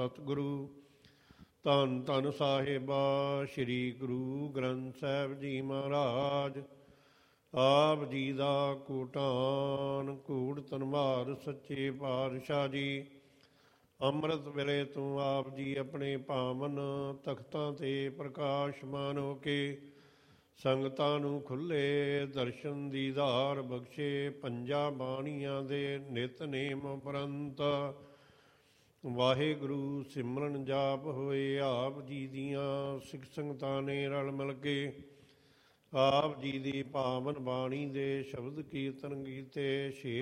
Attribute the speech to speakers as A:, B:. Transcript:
A: ਸਤਿਗੁਰੂ ਧੰਨ ਧੰਨ ਸਾਹਿਬਾ ਸ੍ਰੀ ਗੁਰੂ ਗ੍ਰੰਥ ਸਾਹਿਬ ਜੀ ਮਹਾਰਾਜ। ਆਪ ਜੀ ਦਾ ਕੋਟਾਨ ਕੂੜ ਧੰਨਵਾਦ ਸੱਚੇ ਪਾਤਸ਼ਾਹ ਜੀ। ਅੰਮ੍ਰਿਤ ਵੇਲੇ ਤੋਂ ਆਪ ਜੀ ਆਪਣੇ ਪਾਵਨ ਤਖਤਾਂ 'ਤੇ ਪ੍ਰਕਾਸ਼ਮਾਨ ਹੋ ਕੇ ਸੰਗਤਾਂ ਨੂੰ ਖੁੱਲ੍ਹੇ ਦਰਸ਼ਨ ਦੀਦਾਰ ਬਖਸ਼ੇ। ਪੰਜਾਂ ਬਾਣੀਆਂ ਦੇ ਨਿਤਨੇਮ ਉਪਰੰਤ ਵਾਹਿਗੁਰੂ ਸਿਮਰਨ ਜਾਪ ਹੋਏ। ਆਪ ਜੀ ਦੀਆਂ ਸਿੱਖ ਸੰਗਤਾਂ ਨੇ ਰਲ ਮਿਲ ਕੇ ਆਪ ਜੀ ਦੀ ਪਾਵਨ ਬਾਣੀ ਦੇ ਸ਼ਬਦ ਕੀਰਤਨ ਕੀਤੇ। ਛੇ